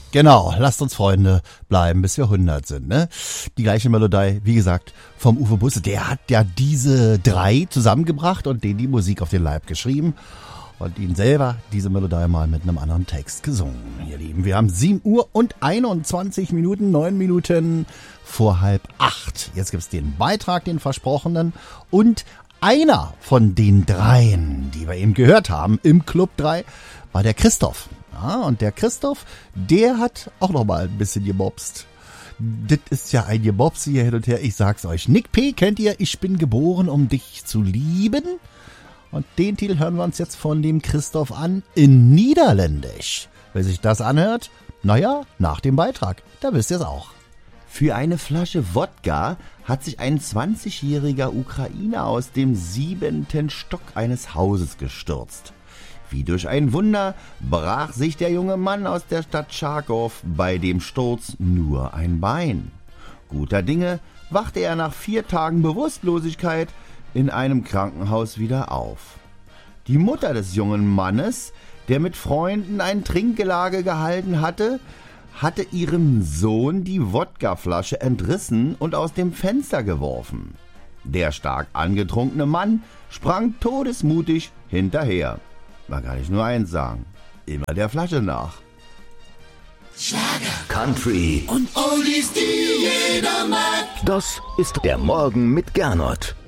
Genau, lasst uns Freunde bleiben, bis wir 100 sind, ne? Die gleiche Melodie, wie gesagt, vom Uwe Busse. Der hat ja diese 3 zusammengebracht und denen die Musik auf den Leib geschrieben und ihn selber diese Melodie mal mit einem anderen Text gesungen. Ihr Lieben, wir haben 7 Uhr und 21 Minuten, 9 Minuten vor 7:30. Jetzt gibt's den Beitrag, den versprochenen, und einer von den 3, die wir eben gehört haben im Club 3, war der Christoph. Ja, und der Christoph, der hat auch noch mal ein bisschen gemobst. Das ist ja ein Gemobs hier hin und her. Ich sag's euch. Nick P. kennt ihr? Ich bin geboren, um dich zu lieben. Und den Titel hören wir uns jetzt von dem Christoph an in Niederländisch. Wer sich das anhört, naja, nach dem Beitrag. Da wisst ihr es auch. Für eine Flasche Wodka hat sich ein 20-jähriger Ukrainer aus dem 7. Stock eines Hauses gestürzt. Wie durch ein Wunder brach sich der junge Mann aus der Stadt Charkow bei dem Sturz nur ein Bein. Guter Dinge wachte er nach 4 Tagen Bewusstlosigkeit in einem Krankenhaus wieder auf. Die Mutter des jungen Mannes, der mit Freunden ein Trinkgelage gehalten hatte ihrem Sohn die Wodkaflasche entrissen und aus dem Fenster geworfen. Der stark angetrunkene Mann sprang todesmutig hinterher. Man kann nicht nur eins sagen, immer der Flasche nach. Schlager, Country und Oldies, die jeder mag. Das ist der Morgen mit Gernot.